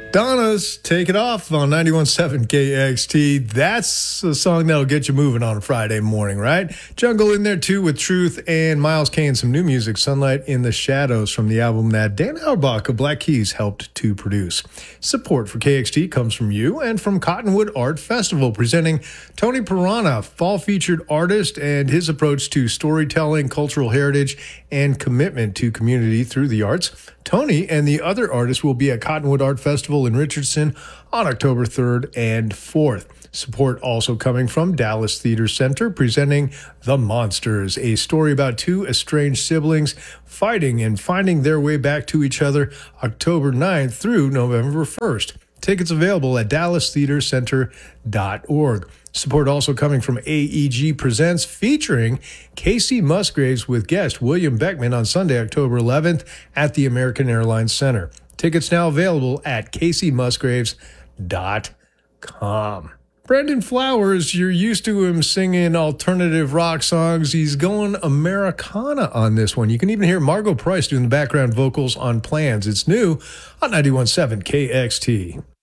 Donna's Take It Off on 91.7 KXT. That's a song that'll get you moving on a Friday morning, right? Jungle in there too with Truth and Miles Kane, some new music, Sunlight in the Shadows from the album that Dan Auerbach of Black Keys helped to produce. Support for KXT comes from you and from Cottonwood Art Festival, presenting Tony Pirana, fall-featured artist, and his approach to storytelling, cultural heritage, and commitment to community through the arts. Tony and the other artists will be at Cottonwood Art Festival in Richardson on October 3rd and 4th. Support also coming from Dallas Theater Center, presenting The Monsters, a story about two estranged siblings fighting and finding their way back to each other, October 9th through November 1st. Tickets available at dallastheatercenter.org. Support also coming from AEG Presents, featuring Casey Musgraves with guest William Beckman on Sunday, October 11th at the American Airlines Center. Tickets now available at caseymusgraves.com. Brandon Flowers, you're used to him singing alternative rock songs. He's going Americana on this one. You can even hear Margot Price doing the background vocals on Plans. It's new on 91.7 KXT.